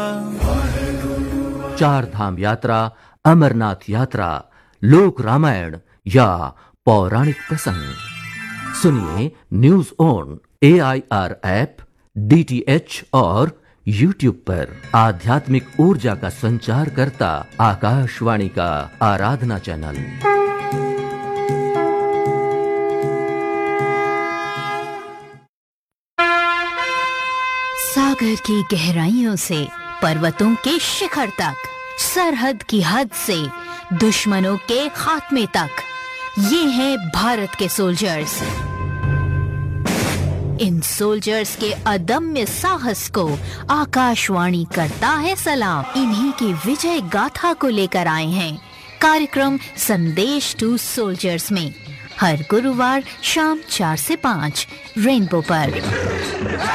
चार धाम यात्रा, अमरनाथ यात्रा, लोक रामायण या पौराणिक प्रसंग सुनिए news on AIR app, DTH और YouTube पर। आध्यात्मिक ऊर्जा का संचार करता आकाशवाणी का आराधना चैनल। सागर की गहराइयों से पर्वतों के शिखर तक, सरहद की हद से दुश्मनों के खात्मे तक, ये हैं भारत के सोल्जर्स। इन सोल्जर्स के अदम्य साहस को आकाशवाणी करता है सलाम। इन्हीं की विजय गाथा को लेकर आए हैं कार्यक्रम संदेश टू सोल्जर्स में, हर गुरुवार शाम 4 से 5 रेनबो पर।